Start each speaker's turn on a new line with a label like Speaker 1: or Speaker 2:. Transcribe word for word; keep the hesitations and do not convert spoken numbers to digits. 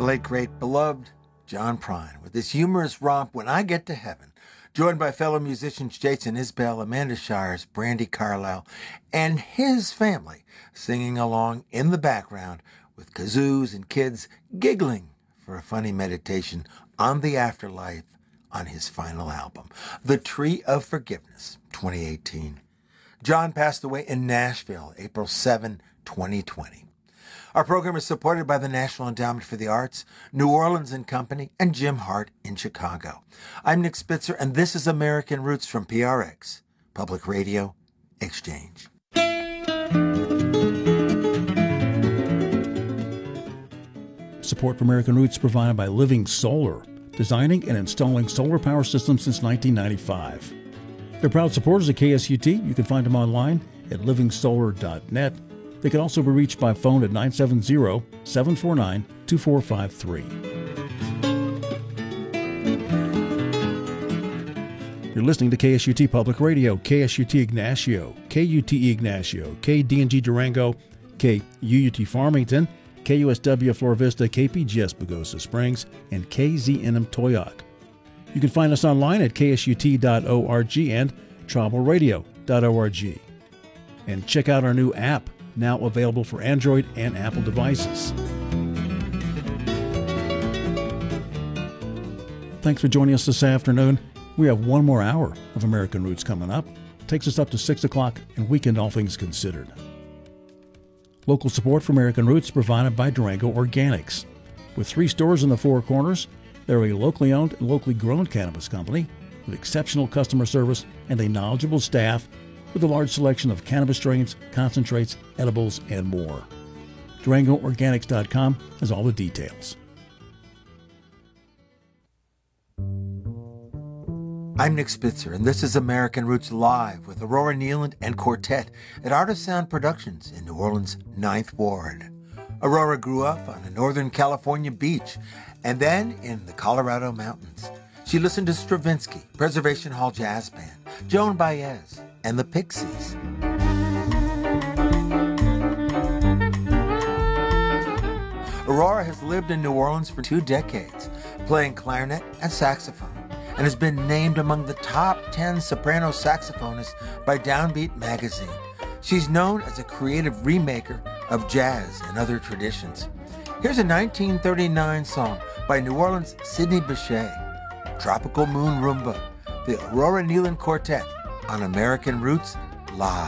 Speaker 1: late, great, beloved John Prine with his humorous romp, When I Get to Heaven, joined by fellow musicians Jason Isbell, Amanda Shires, Brandy Carlisle, and his family singing along in the background with kazoos and kids giggling for a funny meditation on the afterlife on his final album, The Tree of Forgiveness, twenty eighteen. John passed away in Nashville, April seventh, twenty twenty. Our program is supported by the National Endowment for the Arts, New Orleans and Company, and Jim Hart in Chicago. I'm Nick Spitzer, and this is American Roots from P R X, Public Radio Exchange.
Speaker 2: Support for American Roots provided by Living Solar, designing and installing solar power systems since nineteen ninety-five. They're proud supporters of K S U T. You can find them online at living solar dot net. They can also be reached by phone at nine seven zero, seven four nine, two four five three. You're listening to K S U T Public Radio, K S U T Ignacio, K U T E Ignacio, K D N G Durango, K U U T Farmington, K U S W Flora Vista, K P G S Pagosa Springs, and K Z N M Toyoak. You can find us online at k s u t dot org and tribal radio dot org. And check out our new app, now available for Android and Apple devices. Thanks for joining us this afternoon. We have one more hour of American Roots coming up. It takes us up to six o'clock and weekend All Things Considered. Local support for American Roots provided by Durango Organics. With three stores in the Four Corners, they're a locally owned and locally grown cannabis company with exceptional customer service and a knowledgeable staff with a large selection of cannabis strains, concentrates, edibles, and more. Durango Organics dot com has all the details.
Speaker 1: I'm Nick Spitzer, and this is American Roots Live with Aurora Nealand and Quartet at Art of Sound Productions in New Orleans' Ninth Ward. Aurora grew up on a Northern California beach and then in the Colorado mountains. She listened to Stravinsky, Preservation Hall Jazz Band, Joan Baez, and the Pixies. Aurora has lived in New Orleans for two decades, playing clarinet and saxophone, and has been named among the top ten soprano saxophonists by Downbeat magazine. She's known as a creative remaker of jazz and other traditions. Here's a nineteen thirty-nine song by New Orleans' Sidney Bechet, Tropical Moon Rumba, the Aurora Nealand Quartet on American Roots Live.